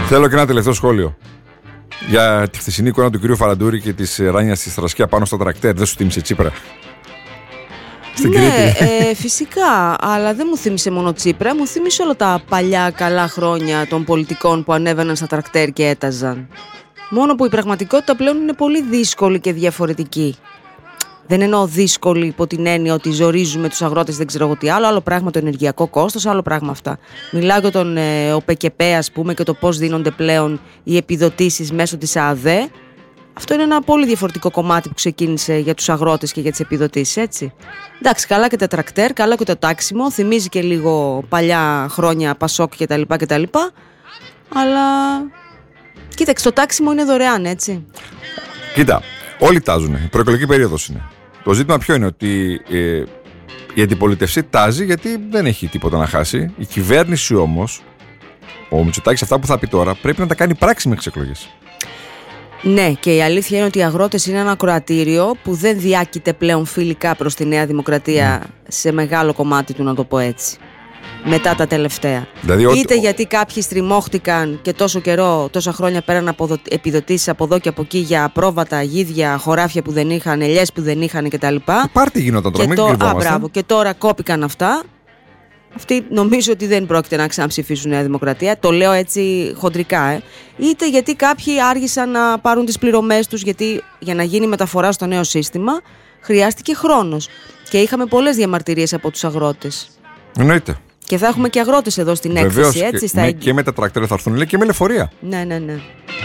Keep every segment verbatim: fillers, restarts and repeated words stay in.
Θέλω και ένα τελευταίο σχόλιο για τη χθεσινή εικόνα του κυρίου Φαραντούρη και της Ράνιας στη Θρασκία πάνω στο τρακτέρ. Δεν σου θύμισε Τσίπρα? Στην ναι, ε, φυσικά, αλλά δεν μου θύμισε μόνο Τσίπρα, μου θύμισε όλα τα παλιά καλά χρόνια των πολιτικών που ανέβαιναν στα τρακτέρ και έταζαν. Μόνο που η πραγματικότητα πλέον είναι πολύ δύσκολη και διαφορετική. Δεν εννοώ δύσκολη υπό την έννοια ότι ζορίζουμε τους αγρότες, δεν ξέρω εγώ τι άλλο, άλλο πράγμα το ενεργειακό κόστος, άλλο πράγμα αυτά. Μιλάω για τον ε, ΟΠΕΚΕΠΕ, ας πούμε, και το πώς δίνονται πλέον οι επιδοτήσεις μέσω της ΑΔΕ. Αυτό είναι ένα πολύ διαφορετικό κομμάτι που ξεκίνησε για τους αγρότες και για τις επιδοτήσεις, έτσι. Εντάξει, καλά και τα τρακτέρ, καλά και το τάξιμο, θυμίζει και λίγο παλιά χρόνια Πασόκ κτλ. κτλ. Αλλά κοίταξε, το τάξιμο είναι δωρεάν, έτσι. Κοίτα, όλοι τάζουν. Η προεκλογική περίοδος είναι. Το ζήτημα ποιο είναι? Ότι ε, η αντιπολίτευση τάζει γιατί δεν έχει τίποτα να χάσει. Η κυβέρνηση όμως, ο Μητσοτάκης, αυτά που θα πει τώρα, πρέπει να τα κάνει πράξη μέχρι τις εκλογές. Ναι, και η αλήθεια είναι ότι οι αγρότες είναι ένα ακροατήριο που δεν διάκειται πλέον φιλικά προς τη Νέα Δημοκρατία mm. σε μεγάλο κομμάτι του, να το πω έτσι. Μετά τα τελευταία. Δηλαδή, Είτε ό, γιατί κάποιοι στριμώχτηκαν και τόσο καιρό, τόσα χρόνια πέραν από επιδοτήσεις από εδώ και από εκεί για πρόβατα, γίδια, χωράφια που δεν είχαν, ελιές που δεν είχαν κτλ. Πάρτι γινόταν τώρα, μην κρυβόμαστε. Α, μπράβο. Και τώρα κόπηκαν αυτά. Αυτοί νομίζω ότι δεν πρόκειται να ξαναψηφίσουν Νέα Δημοκρατία. Το λέω έτσι χοντρικά. Ε. Είτε γιατί κάποιοι άργησαν να πάρουν τις πληρωμές τους, γιατί για να γίνει μεταφορά στο νέο σύστημα χρειάστηκε χρόνος. Και είχαμε πολλές διαμαρτυρίες από τους αγρότες. Εννοείται. Και θα έχουμε και αγρότες εδώ στην Βεβαίως, έκθεση, έτσι. Και, στα ναι, εγγύ... και με τα τρακτέρ θα έρθουν, λέει, και με λεωφορεία. Ναι, ναι, ναι.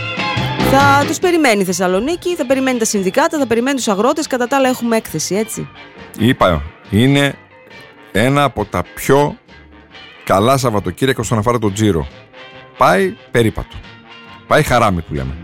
Θα τους περιμένει η Θεσσαλονίκη, θα περιμένει τα συνδικάτα, θα περιμένει τους αγρότες. Κατά τα άλλα, έχουμε έκθεση, έτσι. Είπα, είναι ένα από τα πιο καλά Σαββατοκύριακα όσον αφορά τον Τζίρο. Πάει περίπατο. Πάει χαράμι που λέμε.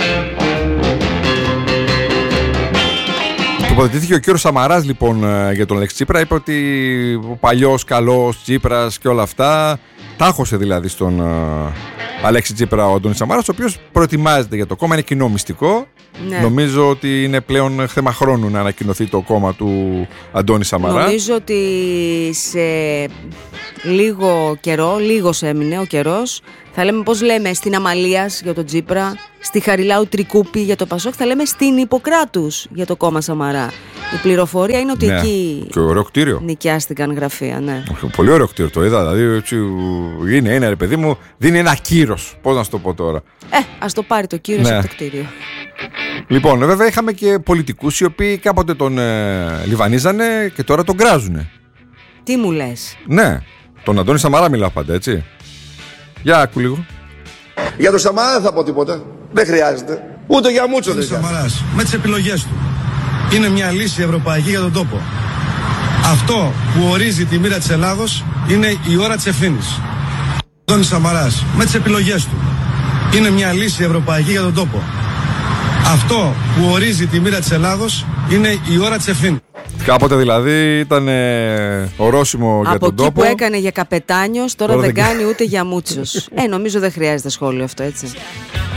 Τοποθετήθηκε ο κύριος Σαμαράς λοιπόν για τον Αλέξη Τσίπρα. Είπε ότι ο παλιός καλός Τσίπρας και όλα αυτά. Τάχωσε δηλαδή στον uh, Αλέξη Τσίπρα ο Αντώνης Σαμαράς, ο οποίος προετοιμάζεται για το κόμμα. Είναι κοινό μυστικό. Ναι. Νομίζω ότι είναι πλέον θέμα χρόνου να ανακοινωθεί το κόμμα του Αντώνη Σαμαρά. Νομίζω ότι σε λίγο καιρό, λίγος έμεινε ο καιρός. Θα λέμε, πώς λέμε, στην Αμαλίας για τον Τσίπρα, στη Χαριλάου Τρικούπη για το Πασόκ, θα λέμε στην Ιπποκράτους για το κόμμα Σαμαρά. Η πληροφορία είναι ότι ναι, εκεί και ωραίο κτίριο. Νοικιάστηκαν γραφεία, ναι. Πολύ ωραίο κτίριο, το είδα. Δηλαδή, έτσι, είναι, είναι, ρε παιδί μου, δίνει ένα κύρος. Πώς να σου το πω τώρα. Ε, ας το πάρει το κύρος ναι. από το κτίριο. Λοιπόν, βέβαια είχαμε και πολιτικούς οι οποίοι κάποτε τον ε, λιβανίζανε και τώρα τον κράζουνε. Τι μου λες? Ναι, τον Αντώνη Σαμαρά μιλάω πάντα, έτσι. Για άκου λίγο. Για τον Σαμαρά δεν θα πω τίποτα. Δεν χρειάζεται. Ούτε για Μούτσο δεν χρειάζεται. Σαμαράς, με τις επιλογές του, είναι μια λύση ευρωπαϊκή για τον τόπο. Αυτό που ορίζει τη μοίρα της Ελλάδος είναι η ώρα της ευθύνης. Αντώνης Σαμαράς, με τις επιλογές του, είναι μια λύση ευρωπαϊκή για τον τόπο. Αυτό που ορίζει τη μοίρα της Ελλάδος είναι η ώρα της ευθύνης. Κάποτε δηλαδή ήταν ε, ορόσημο για τον τόπο. Από εκεί που έκανε για καπετάνιος, τώρα, τώρα δεν κάνει ούτε για Μούτσος. Ε, νομίζω δεν χρειάζεται σχόλιο αυτό, έτσι.